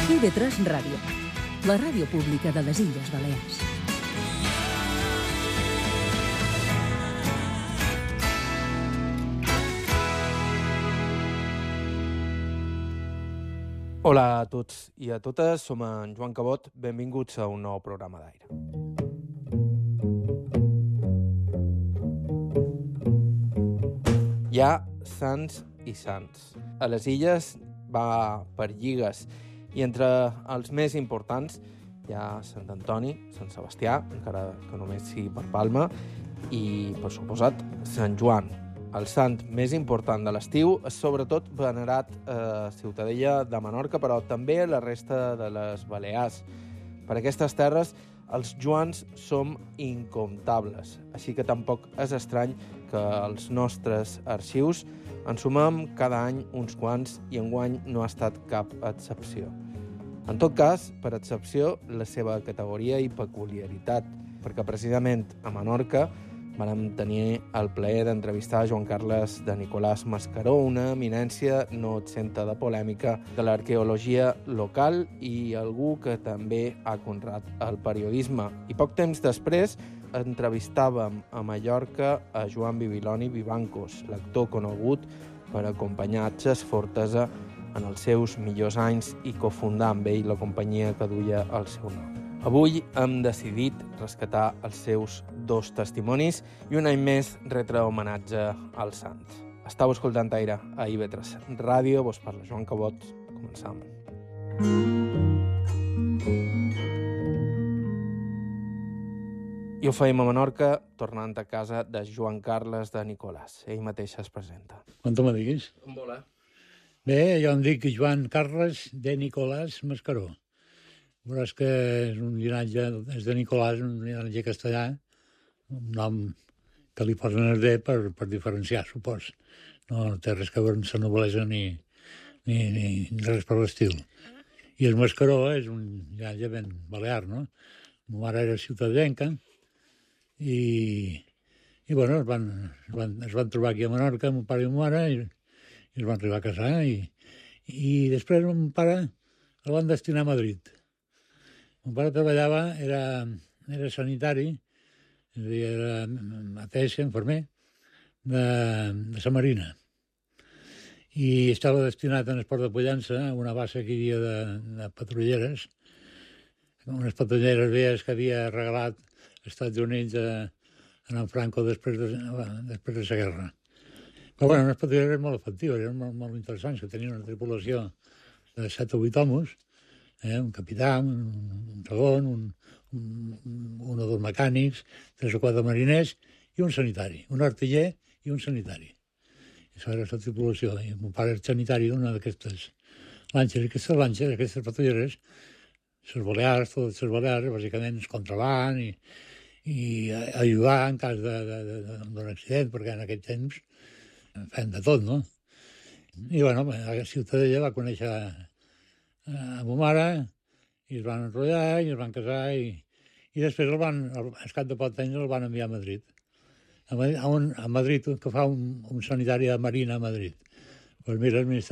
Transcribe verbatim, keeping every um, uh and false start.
i ve tres Ràdio, la ràdio pública de les Illes Balears. Hola a tots i a totes, som en Joan Cabot, benvinguts a un nou programa d'aire. Hi ha sants i sants. A les illes va per lligues i entre els més importants hi ha Sant Antoni, Sant Sebastià, encara que només sigui per Palma, i, per suposat, Sant Joan. El sant més important de l'estiu és sobretot venerat a Ciutadella de Menorca, però també a la resta de les Balears. Per aquestes terres, els Joans som incomptables, així que tampoc és estrany que els nostres arxius en sumem cada any uns quants i enguany no ha estat cap excepció. En tot cas, per excepció, la seva categoria i peculiaritat, perquè precisament a Menorca vam tenir el plaer d'entrevistar Joan Carles de Nicolàs Mascaró, una eminència no exenta de polèmica de l'arqueologia local i algú que també ha conrat el periodisme. I poc temps després entrevistàvem a Mallorca a Joan Bibiloni Vivancos, l'actor conegut per acompanyar Xes Fortesa en els seus millors anys i cofundar amb ell la companyia que duia el seu nom. Avui hem decidit rescatar els seus dos testimonis i un any més retre homenatge al sant. Estau escoltant Aire a I V tres Ràdio, vos parla Joan Cabot. Començam. I ho feim a Menorca, tornant a casa de Joan Carles de Nicolàs. Ell mateix es presenta. Com tu me diguis? Com vola? Bé, jo em dic Joan Carles de Nicolàs Mascaró. Veuràs que és un llinatge, és de Nicolàs, un llinatge castellà, un nom que li posen el D per, per diferenciar, supos. No té res que veure amb la noblesa ni, ni, ni res per l'estil. I el Mascaró és un llinatge ben balear, no? Ma mare era ciutadenca i, i bueno, es van, es, van, es van trobar aquí a Menorca, mon pare i ma mare, i, i es van arribar a casar. I, i després mon pare el van destinar a Madrid. Mon pare treballava, era, era sanitari, és a dir, era mateix, infermer, de, de la Marina. I estava destinat en el Port de Pollença, a una base que hi havia de, de patrulleres, unes patrulleres veies que havia regalat als Estats Units a, a en Franco després de, després de la guerra. Però bueno, unes patrulleres molt efectives, eren molt, molt interessants, que tenien una tripulació de set o vuit homes, Eh, un capità, un, un segon, un, un, un o dos mecànics, tres o quatre mariners i un sanitari, un artiller i un sanitari. I això era la tripulació. I mon pare era sanitari d'una d'aquestes lanxes. I aquestes lanxes, aquestes patrulleres, les Balears, totes les Balears, bàsicament es contraban i, i ajudar en cas d'un accident, perquè en aquest temps fem de tot, no? I, bueno, a Ciutadella va conèixer a ma mare, i es van enrotllar, i es van casar, i, i després, el van, al cap de poc temps, el van enviar a Madrid. A Madrid, a, un, a Madrid que fa un, un sanitari de Marina a Madrid. Pues mira, el Ministeri